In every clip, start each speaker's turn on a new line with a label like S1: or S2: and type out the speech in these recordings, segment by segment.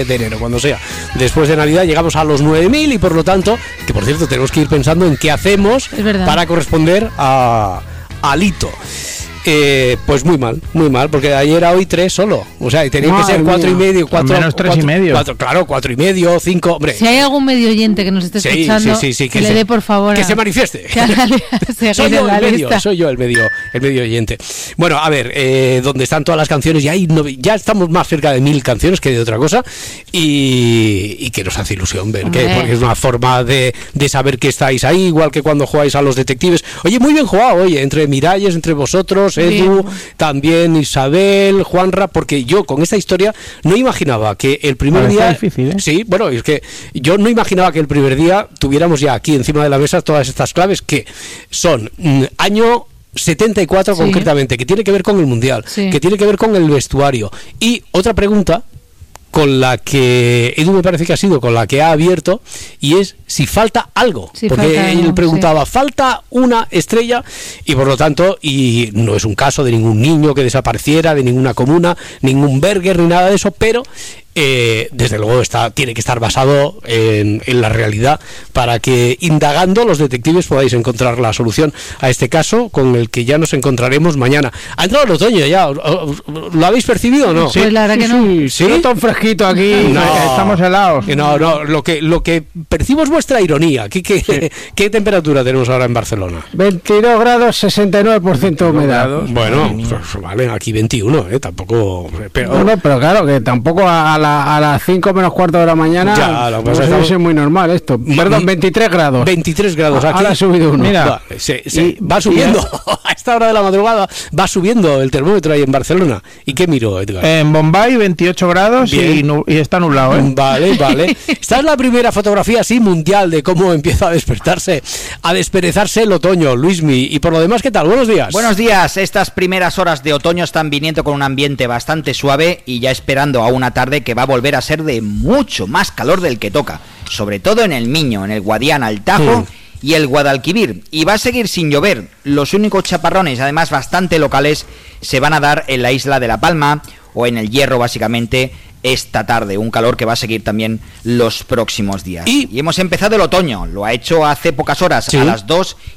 S1: de enero, cuando sea. Después de Navidad llegamos a los 9.000 y por lo tanto, que por cierto tenemos que ir pensando en qué hacemos para corresponder al hito. Pues muy mal, porque de ayer a hoy 3 solo. O sea, tenía que ser 4,5, 4
S2: menos 3,5.
S1: Claro, 4,5, 5. Hombre.
S3: Si hay algún medio oyente que nos esté escuchando, que le dé por favor.
S1: Que se manifieste. Soy yo el medio oyente. Bueno, a ver, donde están todas las canciones, ya estamos más cerca de 1.000 canciones que de otra cosa. Y que nos hace ilusión ver que, porque es una forma de saber que estáis ahí, igual que cuando jugáis a los detectives. Oye, muy bien jugado, entre Miralles, entre vosotros. Edu, también Isabel, Juanra, porque yo con esta historia no imaginaba que el primer día...
S2: difícil, ¿eh?
S1: Sí, bueno, es que yo no imaginaba que el primer día tuviéramos ya aquí encima de la mesa todas estas claves que son año 74 concretamente, que tiene que ver con el Mundial, que tiene que ver con el vestuario. Y otra pregunta con la que Edu me parece que ha sido con la que ha abierto, y es si falta algo, porque él preguntaba, falta una estrella, y por lo tanto, y no es un caso de ningún niño que desapareciera, de ninguna comuna, ningún Berger ni nada de eso, pero desde luego tiene que estar basado en la realidad para que indagando los detectives podáis encontrar la solución a este caso, con el que ya nos encontraremos mañana. Ha entrado el otoño ya, ¿lo habéis percibido o no?
S3: Sí, pues la verdad que no.
S2: Sí, no tan fresquito aquí, estamos helados.
S1: No, lo que percibo es vuestra ironía. ¿Qué temperatura tenemos ahora en Barcelona?
S2: 22 grados, 69% humedad.
S1: Bueno, pues, vale, aquí 21, tampoco...
S2: Pero claro, que tampoco a las 5 menos cuarto de la mañana es muy normal esto. Perdón, 23 grados.
S1: 23 grados aquí.
S2: Ahora ha subido uno.
S1: Mira, va subiendo. A esta hora de la madrugada va subiendo el termómetro ahí en Barcelona. ¿Y qué miro, Edgar?
S2: En Bombay 28 grados y está nublado, ¿eh?
S1: Vale. Esta es la primera fotografía así mundial de cómo empieza a desperezarse el otoño. Luismi, y por lo demás, ¿qué tal? Buenos días.
S4: Buenos días. Estas primeras horas de otoño están viniendo con un ambiente bastante suave y ya esperando a una tarde que va a volver a ser de mucho más calor del que toca, sobre todo en el Miño, en el Guadiana, el Tajo y el Guadalquivir, y va a seguir sin llover. Los únicos chaparrones, además bastante locales, se van a dar en la isla de La Palma o en el Hierro, básicamente, esta tarde, un calor que va a seguir también los próximos días. Y hemos empezado el otoño, lo ha hecho hace pocas horas, a las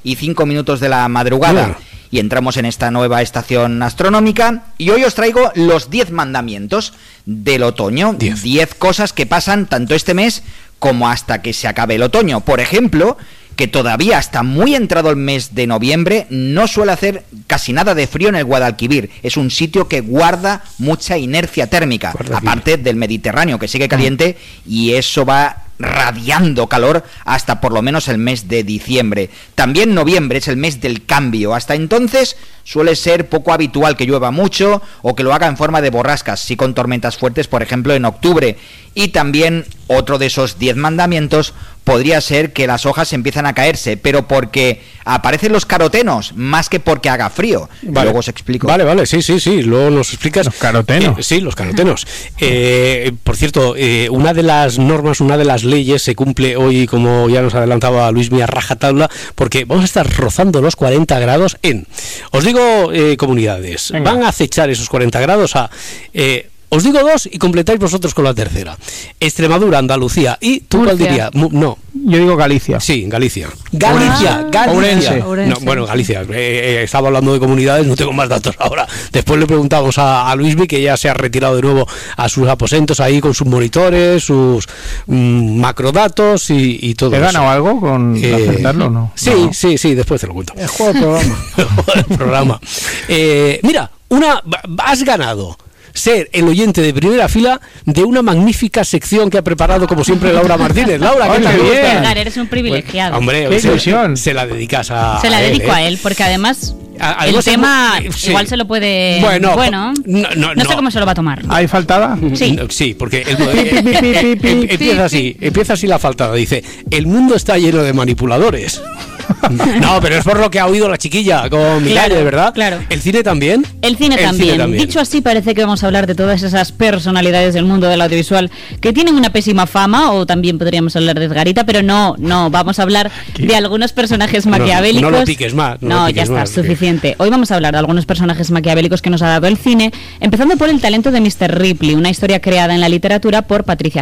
S4: 2:05 de la madrugada. Y entramos en esta nueva estación astronómica, y hoy os traigo los 10 mandamientos del otoño, 10 cosas que pasan tanto este mes como hasta que se acabe el otoño. Por ejemplo, que todavía hasta muy entrado el mes de noviembre no suele hacer casi nada de frío en el Guadalquivir. Es un sitio que guarda mucha inercia térmica, aparte del Mediterráneo, que sigue caliente, y eso va radiando calor hasta por lo menos el mes de diciembre. También noviembre es el mes del cambio. Hasta entonces suele ser poco habitual que llueva mucho o que lo haga en forma de borrascas, sí con tormentas fuertes, por ejemplo, en octubre. Y también otro de esos 10 mandamientos podría ser que las hojas empiezan a caerse, pero porque aparecen los carotenos, más que porque haga frío. Luego os explico.
S1: Vale, sí, luego nos explicas.
S2: Los carotenos.
S1: Sí, los carotenos. Por cierto, una de las normas, una de las leyes se cumple hoy, como ya nos adelantaba Luismi, a rajatabla, porque vamos a estar rozando los 40 grados os digo, comunidades. Venga. Van a acechar esos 40 grados a... os digo 2 y completáis vosotros con la tercera. Extremadura, Andalucía y... ¿Tú cuál dirías? No.
S2: Yo digo Galicia.
S1: Sí, Galicia. Galicia.
S2: Ourense.
S1: No, bueno, Galicia. Estaba hablando de comunidades, no tengo más datos ahora. Después le preguntamos a Luismi, que ya se ha retirado de nuevo a sus aposentos ahí con sus monitores, sus macrodatos y todo.
S2: ¿Te ganado algo con aceptarlo o no?
S1: Sí, después te lo cuento.
S2: El juego del
S1: programa. Mira, has ganado ser el oyente de primera fila de una magnífica sección que ha preparado, como siempre, Laura Martínez. Laura, ¿qué tal?
S3: Edgar, eres un privilegiado.
S1: Bueno, hombre,
S2: qué ilusión.
S1: Se la dedicas a
S3: Se la dedico a él, porque además el tema igual se lo puede... Bueno, no sé cómo se lo va a tomar.
S2: ¿Hay faltada?
S1: Sí, porque empieza así la faltada. Dice, el mundo está lleno de manipuladores. No, pero es por lo que ha oído la chiquilla con Miralles, ¿verdad?
S3: Claro.
S1: ¿El cine también?
S3: El cine también. Dicho así, parece que vamos a hablar de todas esas personalidades del mundo del audiovisual que tienen una pésima fama, o también podríamos hablar de Edgarita, pero no, vamos a hablar de algunos personajes maquiavélicos.
S1: No lo piques más.
S3: No, ya está, suficiente. Hoy vamos a hablar de algunos personajes maquiavélicos que nos ha dado el cine, empezando por el talento de Mr. Ripley, una historia creada en la literatura por Patricia